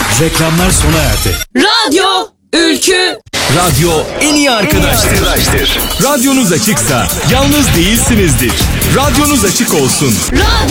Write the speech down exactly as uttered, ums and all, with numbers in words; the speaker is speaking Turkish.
Reklamlar sona erdi. Radyo Ülkü. Radyo en iyi arkadaştır. Radyonuz açıksa yalnız değilsinizdir. Radyonuz açık olsun. Radyo